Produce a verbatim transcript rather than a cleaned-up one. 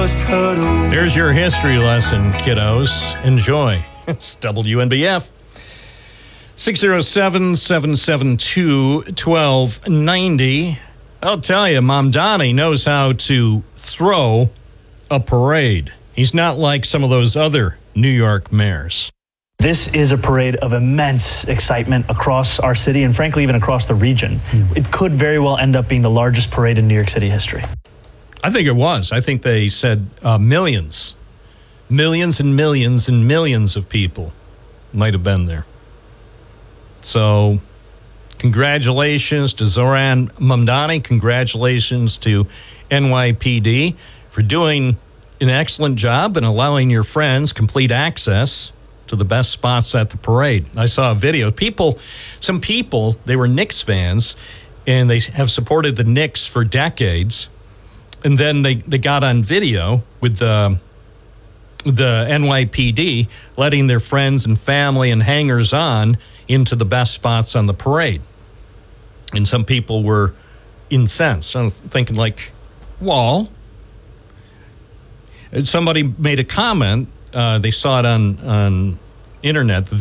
just huddle. Here's your history lesson, kiddos. Enjoy. It's W N B F. six oh seven, seven seven two, one two nine oh. I'll tell you, Mamdani knows how to throw a parade. He's not like some of those other New York mayors. This is a parade of immense excitement across our city and frankly even across the region. Mm. It could very well end up being the largest parade in New York City history. I think it was. I think they said uh, millions. Millions and millions and millions of people might have been there. So congratulations to Zohran Mamdani. Congratulations to N Y P D for doing an excellent job and allowing your friends complete access to the best spots at the parade. I saw a video. People, some people, they were Knicks fans, and they have supported the Knicks for decades. And then they, they got on video with the, the N Y P D letting their friends and family and hangers-on into the best spots on the parade. And some people were incensed. I'm thinking like, well, somebody made a comment. Uh, they saw it on, on internet.